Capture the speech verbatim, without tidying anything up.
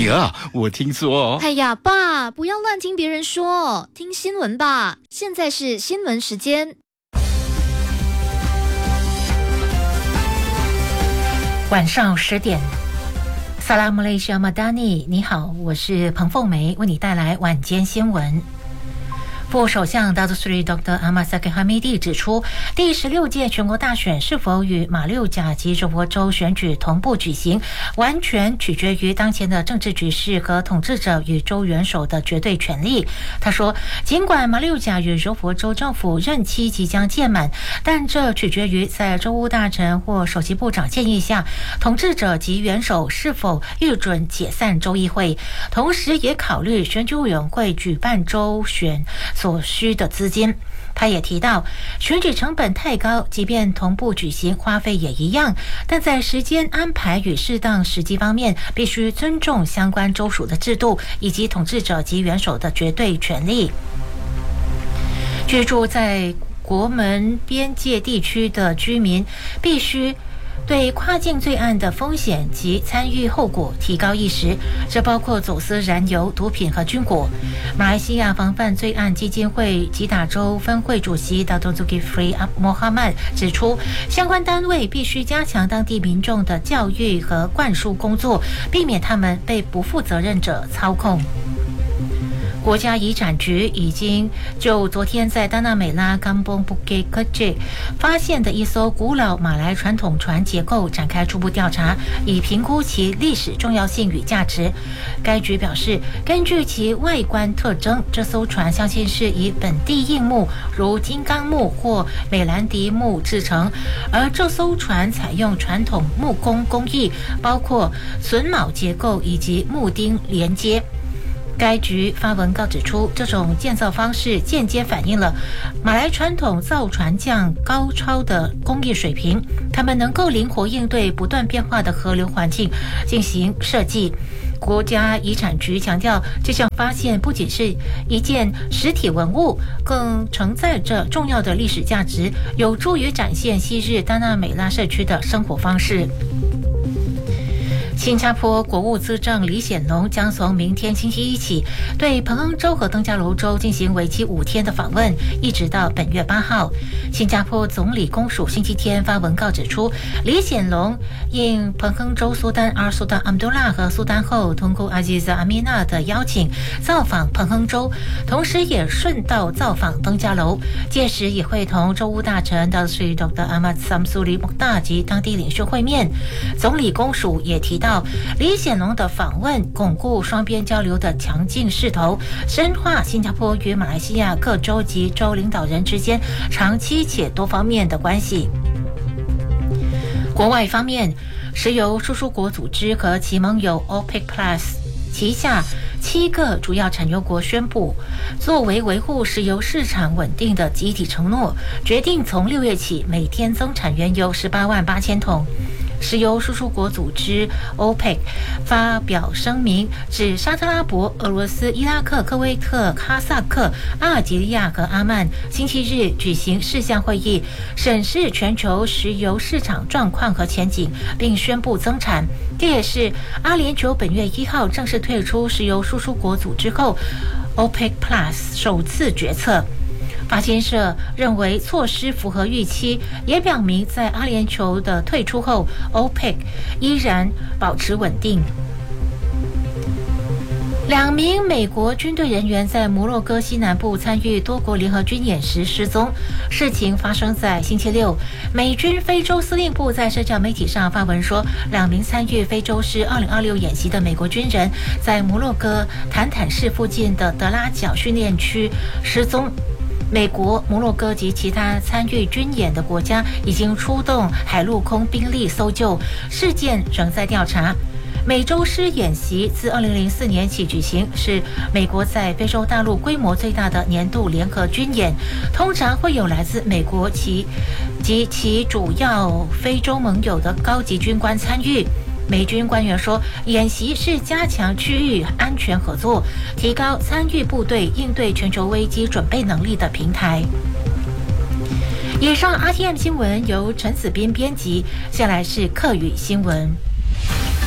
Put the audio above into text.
呀，我听说。 哎呀，爸，不要乱听别人说，听新闻吧。现在是新闻时间。 晚上十点，萨拉姆雷西亚马达尼，你好，我是彭凤梅，为你带来晚间新闻。副首相 Datuk Seri Doktor Ahmad Zahid Hamidi 指出，第十六届全国大选是否与马六甲及柔佛州选举同步举行，完全取决于当前的政治局势和统治者与州元首的绝对权力。他说，尽管马六甲与柔佛州政府任期即将届满，但这取决于在州务大臣或首席部长建议下，统治者及元首是否预准解散州议会，同时也考虑选举委员会举办州选所需的资金。他也提到，选举成本太高，即便同步举行，花费也一样，但在时间安排与适当时机方面，必须尊重相关州属的制度以及统治者及元首的绝对权利。居住在国门边界地区的居民必须对跨境罪案的风险及参与后果提高意识，这包括走私燃油、毒品和军火。马来西亚防范罪案基金会吉打州分会主席 Datuk Zulkifli Mohamad 指出，相关单位必须加强当地民众的教育和灌输工作，避免他们被不负责任者操控。国家遗产局已经就昨天在丹纳美拉冈邦布给科吉发现的一艘古老马来传统船结构展开初步调查，以评估其历史重要性与价值。该局表示，根据其外观特征，这艘船相信是以本地硬木如金刚木或美兰迪木制成，而这艘船采用传统木工工艺，包括榫卯结构以及木钉连接。该局发文告指出，这种建造方式间接反映了马来传统造船匠高超的工艺水平，他们能够灵活应对不断变化的河流环境进行设计。国家遗产局强调，这项发现不仅是一件实体文物，更承载着重要的历史价值，有助于展现昔日丹纳美拉社区的生活方式。新加坡国务资政李显龙将从明天星期一起对彭亨州和登嘉楼州进行为期五天的访问，一直到本月八号。新加坡总理公署星期天发文告指出，李显龙应彭亨州苏丹阿尔苏丹阿姆杜拉和苏丹后通过阿吉兹阿米纳的邀请造访彭亨州，同时也顺道造访登嘉楼，届时也会同州务大臣 Datuk Seri Doktor Ahmad Samsuri Mokhtar 及当地领袖会面。总理公署也提到，李显龙的访问巩固双边交流的强劲势头，深化新加坡与马来西亚各州及州领导人之间长期且多方面的关系。国外方面，石油输出国组织和其盟友 OPEC Plus 旗下七个主要产油国宣布，作为维护石油市场稳定的集体承诺，决定从六月起每天增产原油十八万八千桶。石油输出国组织 OPEC 发表声明，指沙特阿拉伯、俄罗斯、伊拉克、科威特、哈萨克、阿尔及利亚和阿曼星期日举行视像会议，审视全球石油市场状况和前景，并宣布增产。这也是阿联酋本月一号正式退出石油输出国组织后 OPEC Plus 首次决策。法新社认为措施符合预期，也表明在阿联酋的退出后 OPEC 依然保持稳定。两名美国军队人员在摩洛哥西南部参与多国联合军演时失踪，事情发生在星期六。美军非洲司令部在社交媒体上发文说，两名参与非洲狮二零二六演习的美国军人在摩洛哥坦坦市附近的德拉角训练区失踪。美国、摩洛哥及其他参与军演的国家已经出动海陆空兵力搜救，事件仍在调查。美洲狮演习自二零零四年起举行，是美国在非洲大陆规模最大的年度联合军演，通常会有来自美国其及其主要非洲盟友的高级军官参与。美军官员说，演习是加强区域安全合作，提高参与部队应对全球危机准备能力的平台。以上 R T M 新闻由陈子斌编辑，下来是客语新闻。